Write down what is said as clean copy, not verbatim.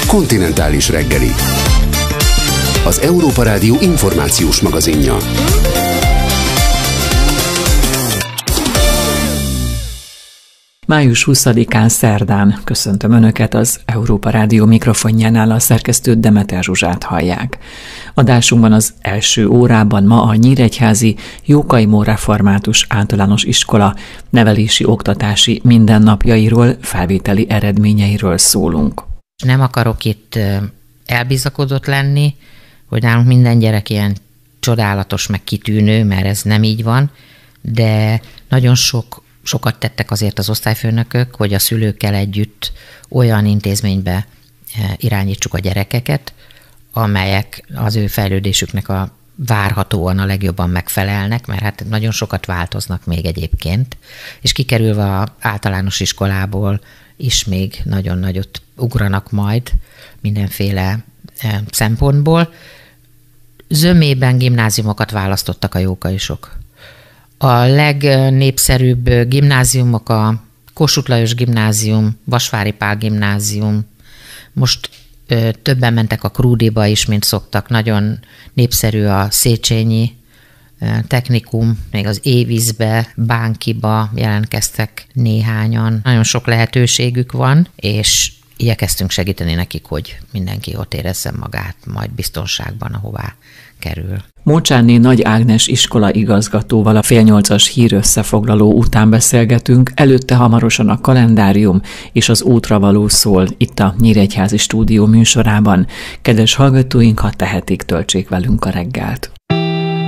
Kontinentális reggeli. Az Európa Rádió információs magazinja. Május 20-án szerdán köszöntöm Önöket, az Európa Rádió mikrofonjánál a szerkesztőt, Demeter Zsuzsát hallják. Adásunkban az első órában ma a Nyíregyházi Jókai Mór Református Általános Iskola nevelési oktatási mindennapjairól, felvételi eredményeiről szólunk. Nem akarok itt elbizakodott lenni, hogy nálunk minden gyerek ilyen csodálatos, meg kitűnő, mert ez nem így van, de nagyon sokat tettek azért az osztályfőnökök, hogy a szülőkkel együtt olyan intézménybe irányítsuk a gyerekeket, amelyek az ő fejlődésüknek várhatóan a legjobban megfelelnek, mert hát nagyon sokat változnak még egyébként, és kikerülve az általános iskolából is még nagyon nagyot ugranak majd mindenféle szempontból. Zömében gimnáziumokat választottak a jókaisok. A legnépszerűbb gimnáziumok a Kossuth Lajos Gimnázium, Vasvári Pál Gimnázium, most többen mentek a Krúdiba is, mint szoktak, nagyon népszerű a Széchenyi Technikum, még az Éviszbe, Bánkiba jelentkeztek néhányan. Nagyon sok lehetőségük van, és igyekeztünk segíteni nekik, hogy mindenki ott érezze magát majd biztonságban, ahová kerül. Mócsárné Nagy Ágnes iskola igazgatóval a 7:30 hírösszefoglaló után beszélgetünk, előtte hamarosan a kalendárium és az útra való szól itt a Nyíregyházi Stúdió műsorában. Kedves hallgatóink, ha tehetik, töltsék velünk a reggelt.